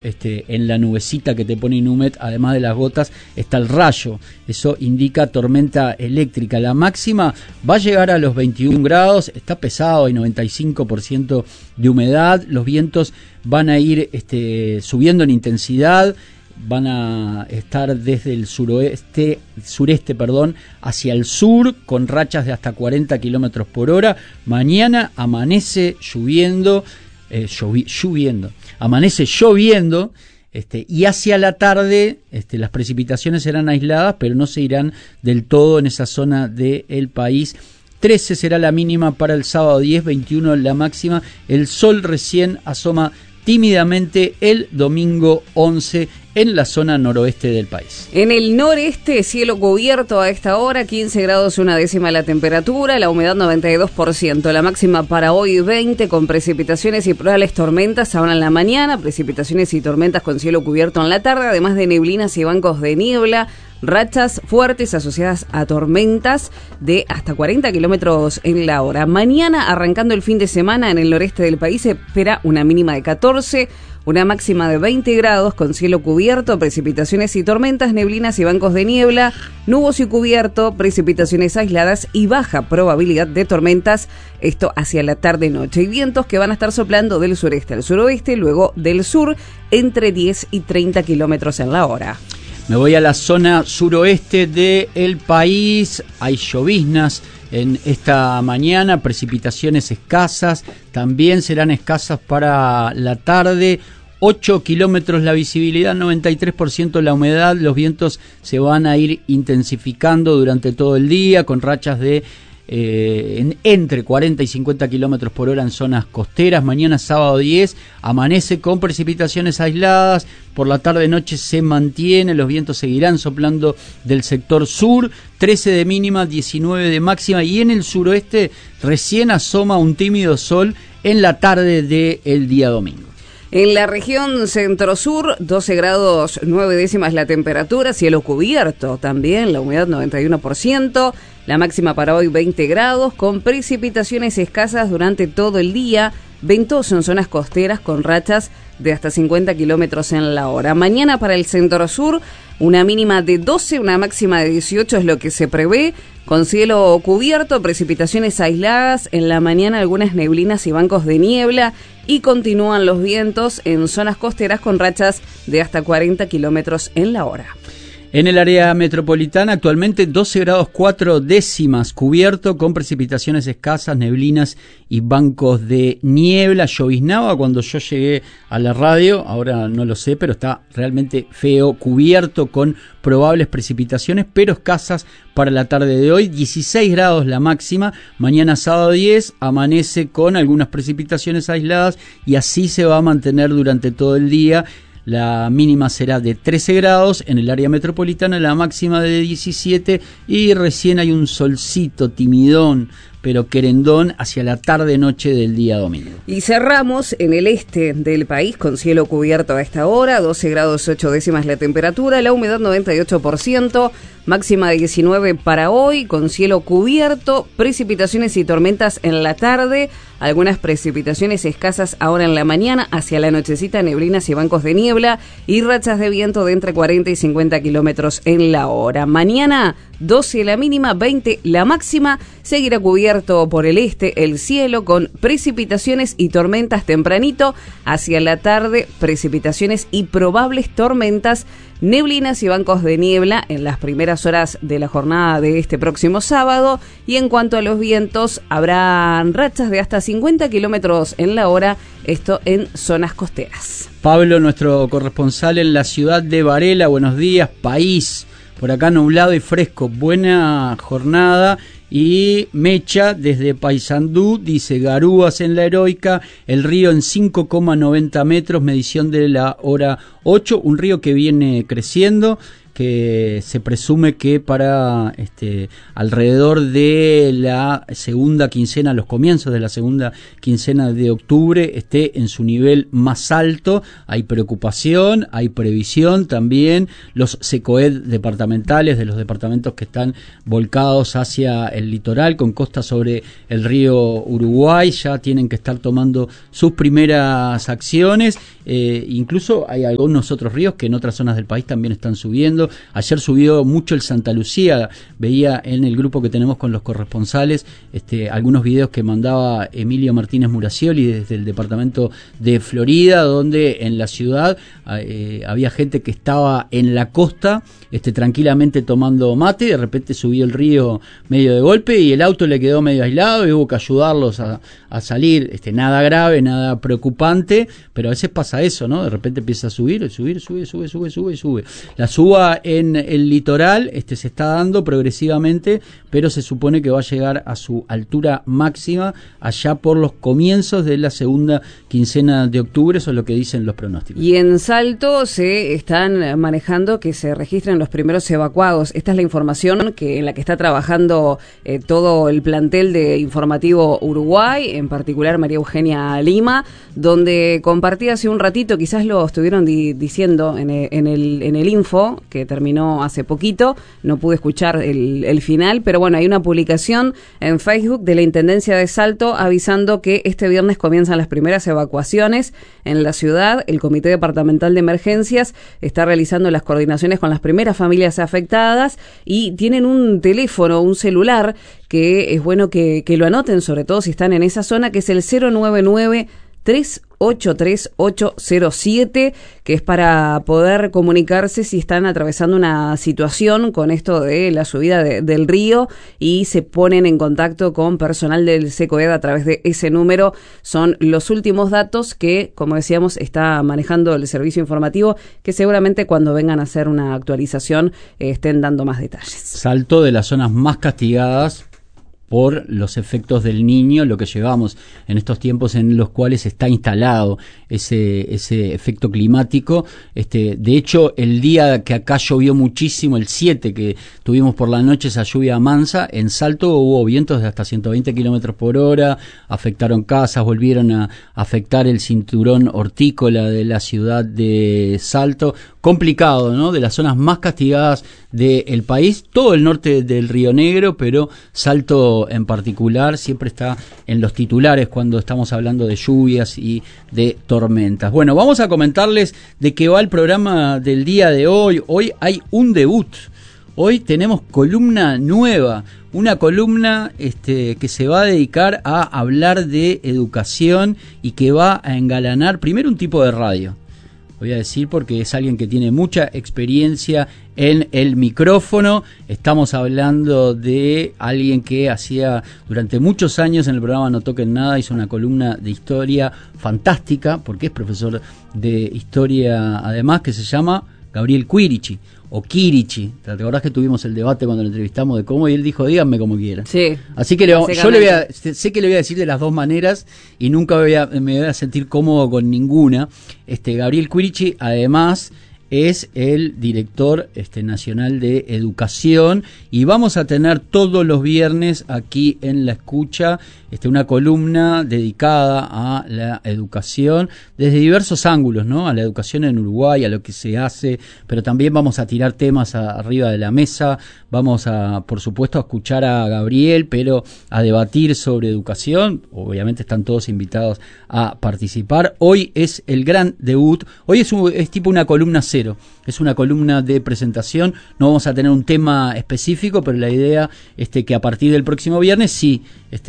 En la nubecita que te pone Inumet, además de las gotas, está el rayo. Eso indica tormenta eléctrica. La máxima va a llegar a los 21 grados, está pesado, hay 95% de humedad. Los vientos van a ir subiendo en intensidad, van a estar desde el sureste, hacia el sur, con rachas de hasta 40 kilómetros por hora. Mañana amanece lloviendo. Amanece lloviendo, y hacia la tarde las precipitaciones serán aisladas, pero no se irán del todo en esa zona del país. 13 será la mínima para el sábado 10, 21 la máxima. El sol recién asoma tímidamente el domingo 11 en la zona noroeste del país. En el noreste, cielo cubierto a esta hora, 15 grados 1/10 la temperatura, la humedad 92%, la máxima para hoy 20, con precipitaciones y probables tormentas ahora en la mañana, precipitaciones y tormentas con cielo cubierto en la tarde, además de neblinas y bancos de niebla, rachas fuertes asociadas a tormentas de hasta 40 kilómetros en la hora. Mañana, arrancando el fin de semana, en el noreste del país se espera una mínima de 14, una máxima de 20 grados con cielo cubierto, precipitaciones y tormentas, neblinas y bancos de niebla, nuboso y cubierto, precipitaciones aisladas y baja probabilidad de tormentas, esto hacia la tarde-noche. Y vientos que van a estar soplando del sureste al suroeste, luego del sur, entre 10 y 30 kilómetros en la hora. Me voy a la zona suroeste del país, hay lloviznas en esta mañana, precipitaciones escasas, también serán escasas para la tarde. 8 kilómetros la visibilidad, 93% la humedad, los vientos se van a ir intensificando durante todo el día, con rachas de entre 40 y 50 kilómetros por hora en zonas costeras. Mañana sábado 10 amanece con precipitaciones aisladas, por la tarde-noche se mantiene, los vientos seguirán soplando del sector sur, 13 de mínima, 19 de máxima, y en el suroeste recién asoma un tímido sol en la tarde del día domingo. En la región centro-sur, 12 grados 9/10 la temperatura, cielo cubierto también, la humedad 91%, la máxima para hoy 20 grados, con precipitaciones escasas durante todo el día, ventoso en zonas costeras con rachas de hasta 50 kilómetros en la hora. Mañana para el centro-sur, una mínima de 12, una máxima de 18 es lo que se prevé, con cielo cubierto, precipitaciones aisladas, en la mañana algunas neblinas y bancos de niebla, y continúan los vientos en zonas costeras con rachas de hasta 40 kilómetros en la hora. En el área metropolitana actualmente 12 grados 4/10 cubierto, con precipitaciones escasas, neblinas y bancos de niebla. Lloviznaba cuando yo llegué a la radio, ahora no lo sé, pero está realmente feo, cubierto con probables precipitaciones, pero escasas para la tarde de hoy. 16 grados la máxima, mañana sábado 10 amanece con algunas precipitaciones aisladas y así se va a mantener durante todo el día. La mínima será de 13 grados en el área metropolitana, la máxima de 17, y recién hay un solcito timidón, pero querendón, hacia la tarde-noche del día domingo. Y cerramos en el este del país con cielo cubierto a esta hora, 12 grados 8/10 la temperatura, la humedad 98%, máxima de 19 para hoy, con cielo cubierto, precipitaciones y tormentas en la tarde, algunas precipitaciones escasas ahora en la mañana, hacia la nochecita neblinas y bancos de niebla, y rachas de viento de entre 40 y 50 kilómetros en la hora. Mañana 12 la mínima, 20 la máxima, seguirá cubierto por el este el cielo con precipitaciones y tormentas tempranito, hacia la tarde precipitaciones y probables tormentas, neblinas y bancos de niebla en las primeras horas de la jornada de este próximo sábado, y en cuanto a los vientos habrán rachas de hasta 50 kilómetros en la hora, esto en zonas costeras. Pablo, nuestro corresponsal en la ciudad de Varela, buenos días, país. Por acá nublado y fresco, buena jornada. Y Mecha desde Paysandú dice: Garúas en la Heroica, el río en 5,90 metros, medición de la hora 8, un río que viene creciendo que se presume que para alrededor de la segunda quincena, los comienzos de la segunda quincena de octubre, esté en su nivel más alto. Hay preocupación, hay previsión también. Los SECOED departamentales de los departamentos que están volcados hacia el litoral con costa sobre el río Uruguay ya tienen que estar tomando sus primeras acciones. Incluso hay algunos otros ríos que en otras zonas del país también están subiendo. Ayer subió mucho el Santa Lucía, veía en el grupo que tenemos con los corresponsales algunos videos que mandaba Emilio Martínez Muracioli desde el departamento de Florida, donde en la ciudad había gente que estaba en la costa tranquilamente tomando mate, de repente subió el río medio de golpe y el auto le quedó medio aislado y hubo que ayudarlos a salir. Nada grave, nada preocupante, pero a veces pasa eso, ¿no? De repente empieza a sube. La suba en el litoral se está dando progresivamente, pero se supone que va a llegar a su altura máxima allá por los comienzos de la segunda quincena de octubre, eso es lo que dicen los pronósticos. Y en Salto se están manejando que se registren los primeros evacuados. Esta es la información en la que está trabajando todo el plantel de Informativo Uruguay, en particular María Eugenia Lima, donde compartí hace un ratito, quizás lo estuvieron diciendo en el info, que terminó hace poquito, no pude escuchar el final, pero bueno, hay una publicación en Facebook de la Intendencia de Salto avisando que este viernes comienzan las primeras evacuaciones en la ciudad. El Comité Departamental de Emergencias está realizando las coordinaciones con las primeras familias afectadas y tienen un teléfono, un celular, que es bueno que lo anoten, sobre todo si están en esa zona, que es el 099-383-807, que es para poder comunicarse si están atravesando una situación con esto de la subida del río y se ponen en contacto con personal del SECOED a través de ese número. Son los últimos datos que, como decíamos, está manejando el servicio informativo, que seguramente cuando vengan a hacer una actualización estén dando más detalles. Salto de las zonas más castigadas por los efectos del Niño, lo que llevamos en estos tiempos en los cuales está instalado ese efecto climático. De hecho, el día que acá llovió muchísimo, el 7, que tuvimos por la noche esa lluvia mansa, en Salto hubo vientos de hasta 120 kilómetros por hora, afectaron casas, volvieron a afectar el cinturón hortícola de la ciudad de Salto. Complicado, ¿no? De las zonas más castigadas del país, todo el norte del Río Negro, pero Salto en particular siempre está en los titulares cuando estamos hablando de lluvias y de tormentas. Bueno, vamos a comentarles de qué va el programa del día de hoy. Hoy hay un debut. Hoy tenemos columna nueva, una columna que se va a dedicar a hablar de educación y que va a engalanar primero un tipo de radio. Voy a decir porque es alguien que tiene mucha experiencia en el micrófono. Estamos hablando de alguien que hacía durante muchos años en el programa No Toquen Nada, hizo una columna de historia fantástica, porque es profesor de historia además, que se llama Gabriel Quirici, o Quirici. ¿Te acordás que tuvimos el debate cuando lo entrevistamos de cómo? Y él dijo, díganme como quieran. Sí. Así que yo sé que le voy a decir de las dos maneras y nunca me voy a sentir cómodo con ninguna. Gabriel Quirici, además, es el director nacional de educación y vamos a tener todos los viernes aquí en La Escucha una columna dedicada a la educación desde diversos ángulos, ¿no? A la educación en Uruguay, a lo que se hace, pero también vamos a tirar temas arriba de la mesa, vamos a, por supuesto, a escuchar a Gabriel, pero a debatir sobre educación. Obviamente están todos invitados a participar. Hoy es el gran debut, hoy es tipo una columna cero. Es una columna de presentación, no vamos a tener un tema específico, pero la idea es que a partir del próximo viernes sí,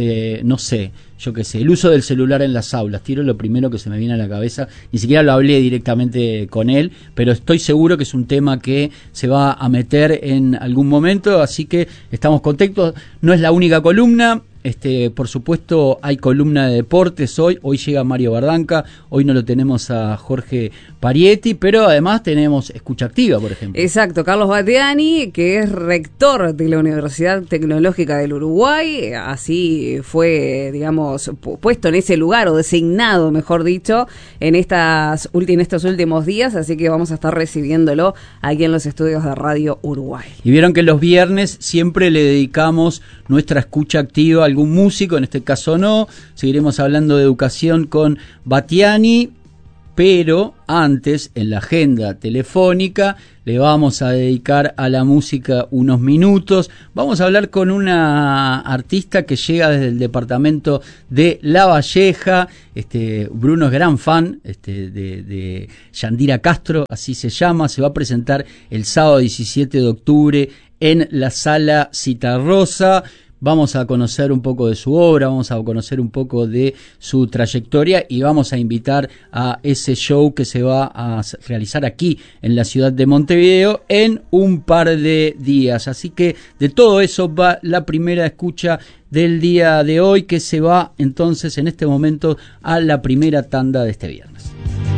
no sé, yo qué sé, el uso del celular en las aulas, tiro lo primero que se me viene a la cabeza, ni siquiera lo hablé directamente con él, pero estoy seguro que es un tema que se va a meter en algún momento, así que estamos contentos. No es la única columna, por supuesto hay columna de deportes hoy llega Mario Bardanca, hoy no lo tenemos a Jorge Parietti, pero además tenemos Escucha Activa, por ejemplo. Exacto, Carlos Battiani, que es rector de la Universidad Tecnológica del Uruguay, así fue, digamos, puesto en ese lugar, o designado, mejor dicho, en estos últimos días, así que vamos a estar recibiéndolo aquí en los estudios de Radio Uruguay. Y vieron que los viernes siempre le dedicamos nuestra escucha activa a algún músico, en este caso no, seguiremos hablando de educación con Battiani, pero antes, en la agenda telefónica, le vamos a dedicar a la música unos minutos. Vamos a hablar con una artista que llega desde el departamento de La Valleja. Bruno es gran fan de Yandira Castro, así se llama. Se va a presentar el sábado 17 de octubre en la Sala Citarrosa. Vamos a conocer un poco de su obra, vamos a conocer un poco de su trayectoria y vamos a invitar a ese show que se va a realizar aquí en la ciudad de Montevideo en un par de días. Así que de todo eso va la primera escucha del día de hoy, que se va entonces en este momento a la primera tanda de este viernes.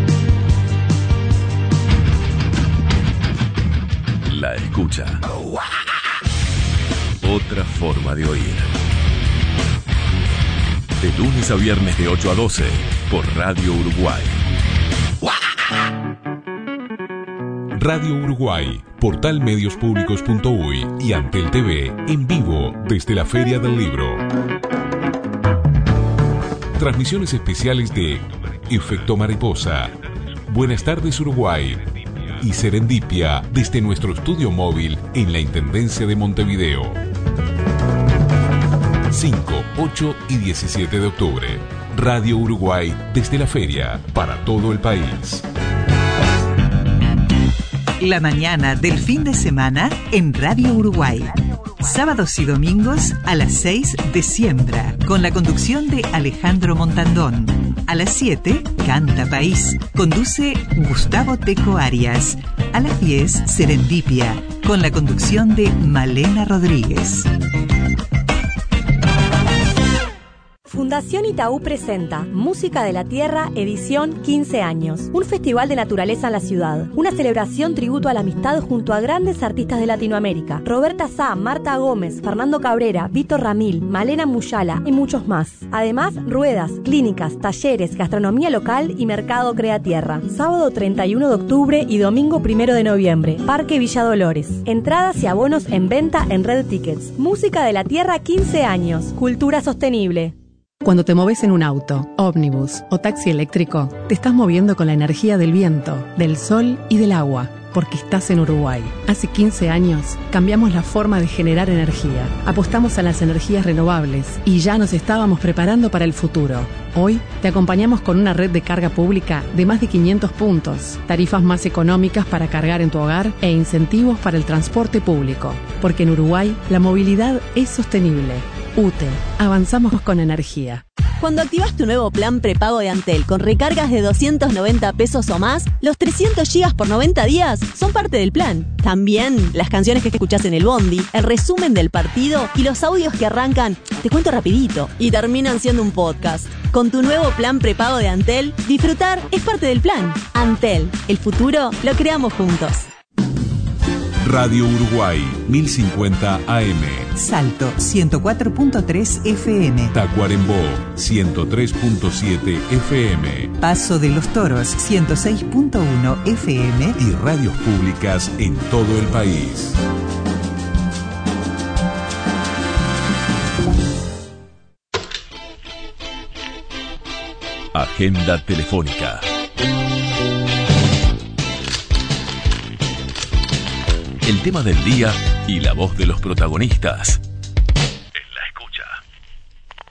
La escucha. Otra forma de oír. De lunes a viernes de 8 a 12 por Radio Uruguay. Radio Uruguay, portal mediospublicos.uy y Antel TV en vivo desde la Feria del Libro. Transmisiones especiales de Efecto Mariposa, Buenas tardes Uruguay y Serendipia desde nuestro estudio móvil en la Intendencia de Montevideo. 5, 8 y 17 de octubre. Radio Uruguay desde la feria para todo el país. La mañana del fin de semana en Radio Uruguay. Sábados y domingos a las 6 de Siembra, con la conducción de Alejandro Montandón. A las 7, Canta País. Conduce Gustavo Teco Arias. A las 10, Serendipia, con la conducción de Malena Rodríguez. Fundación Itaú presenta Música de la Tierra, edición 15 años. Un festival de naturaleza en la ciudad. Una celebración tributo a la amistad junto a grandes artistas de Latinoamérica. Roberta Sá, Marta Gómez, Fernando Cabrera, Víctor Ramil, Malena Muyala y muchos más. Además, ruedas, clínicas, talleres, gastronomía local y mercado Crea Tierra. Sábado 31 de octubre y domingo 1 de noviembre. Parque Villa Dolores. Entradas y abonos en venta en Red Tickets. Música de la Tierra 15 años. Cultura sostenible. Cuando te moves en un auto, ómnibus o taxi eléctrico, te estás moviendo con la energía del viento, del sol y del agua, porque estás en Uruguay. Hace 15 años cambiamos la forma de generar energía, apostamos a las energías renovables y ya nos estábamos preparando para el futuro. Hoy te acompañamos con una red de carga pública de más de 500 puntos, tarifas más económicas para cargar en tu hogar e incentivos para el transporte público, porque en Uruguay la movilidad es sostenible. UTE, avanzamos con energía. Cuando activas tu nuevo plan prepago de Antel con recargas de 290 pesos o más, los 300 gigas por 90 días son parte del plan. También las canciones que escuchás en el bondi, el resumen del partido y los audios que arrancan, te cuento rapidito, y terminan siendo un podcast. Con tu nuevo plan prepago de Antel, disfrutar es parte del plan. Antel, el futuro lo creamos juntos. Radio Uruguay, 1050 AM. Salto, 104.3 FM. Tacuarembó, 103.7 FM. Paso de los Toros, 106.1 FM. Y radios públicas en todo el país. Agenda telefónica. El tema del día y la voz de los protagonistas.